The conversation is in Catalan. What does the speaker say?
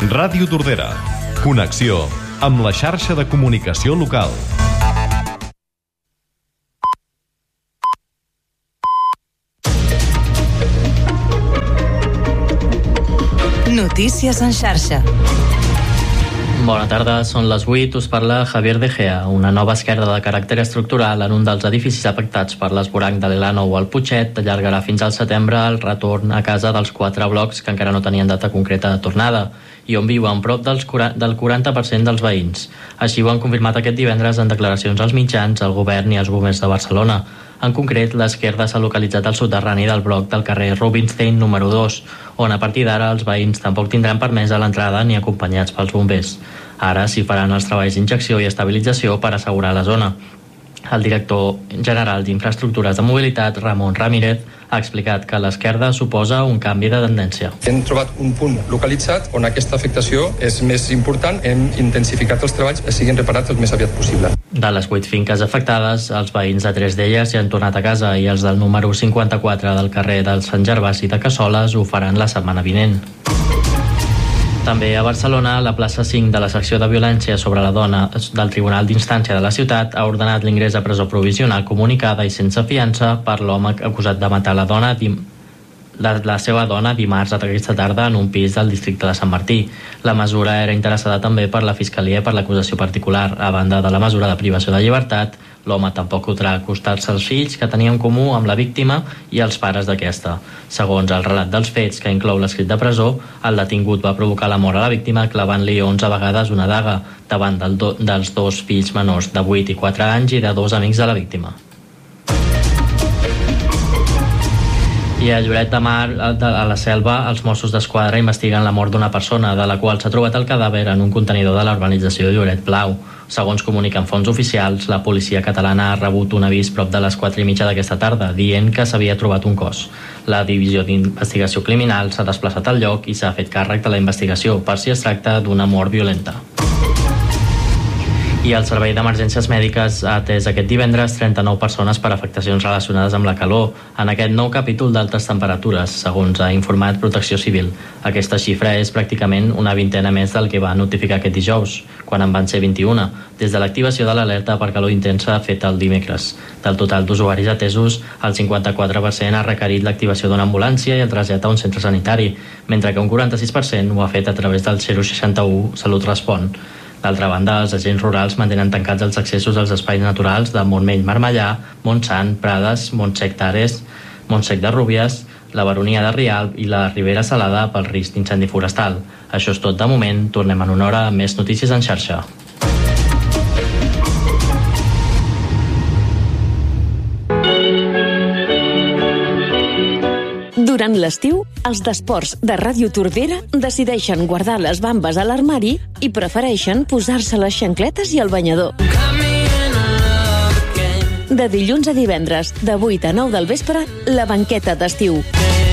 Ràdio Tordera. Connexió amb la xarxa de comunicació local. Notícies en xarxa. Bona tarda, són les 8, us parla Javier De Gea. Una nova esquerda de caràcter estructural en un dels edificis afectats per l'esvoranc de l'Elano o el Putxet allargarà fins al setembre el retorn a casa dels 4 blocs que encara no tenien data concreta de tornada i on viuen prop del 40% dels veïns. Així ho han confirmat aquest divendres en declaracions als mitjans, al govern i als bombers de Barcelona. En concret, l'esquerda s'ha localitzat al soterrani del bloc del carrer Rubinstein número 2, on a partir d'ara els veïns tampoc tindran permesa l'entrada ni acompanyats pels bombers. Ara s'hi faran els treballs d'injecció i estabilització per assegurar la zona. El director general d'Infraestructures de Mobilitat, Ramon Ramírez, ha explicat que l'esquerda suposa un canvi de tendència. Hem trobat un punt localitzat on aquesta afectació és més important. Hem intensificat els treballs que siguin reparats el més aviat possible. De les 8 finques afectades, els veïns de 3 d'elles ja han tornat a casa i els del número 54 del carrer del Sant Gervasi de Cassoles ho faran la setmana vinent. També a Barcelona, la plaça 5 de la secció de violència sobre la dona del Tribunal d'Instància de la ciutat ha ordenat l'ingrés a presó provisional comunicada i sense fiança per l'home acusat de matar la seva dona dimarts aquesta tarda en un pis del districte de Sant Martí. La mesura era interessada també per la Fiscalia i per l'acusació particular. A banda de la mesura de privació de llibertat, l'home tampoc podrà acostar-se als fills que tenia en comú amb la víctima i els pares d'aquesta. Segons el relat dels fets, que inclou l'escrit de presó, el detingut va provocar la mort a la víctima clavant-li 11 vegades una daga davant dels 2 fills menors de 8 i 4 anys i de 2 amics de la víctima. I a Lloret de Mar, a la Selva, els Mossos d'Esquadra investiguen la mort d'una persona, de la qual s'ha trobat el cadàver en un contenidor de la urbanització de Lloret Blau. Segons comuniquen fonts oficials, la policia catalana ha rebut un avís prop de les 4:30 d'aquesta tarda, dient que s'havia trobat un cos. La divisió d'investigació criminal s'ha desplaçat al lloc i s'ha fet càrrec de la investigació per si es tracta d'una mort violenta. I el Servei d'Emergències Mèdiques ha atès aquest divendres 39 persones per afectacions relacionades amb la calor en aquest nou capítol d'altes temperatures, segons ha informat Protecció Civil. Aquesta xifra és pràcticament una vintena més del que va notificar aquest dijous, quan en van ser 21, des de l'activació de l'alerta per calor intensa feta el dimecres. Del total d'usuaris atesos, el 54% ha requerit l'activació d'una ambulància i el trasllat a un centre sanitari, mentre que un 46% ho ha fet a través del 061 Salut Respon. D'altra banda, els agents rurals mantenen tancats els accessos als espais naturals de Montmell-Marmellà, Montsant, Prades, Montsec d'Ares, Montsec de Rúbies, la Baronia de Rialb i la Ribera Salada pel risc d'incendi forestal. Això és tot de moment, tornem en una hora amb més notícies en xarxa. Durant l'estiu, els d'esports de Ràdio Tordera decideixen guardar les bambes a l'armari i prefereixen posar-se les xancletes i el banyador. De dilluns a divendres, de 8 a 9 del vespre, la banqueta d'estiu.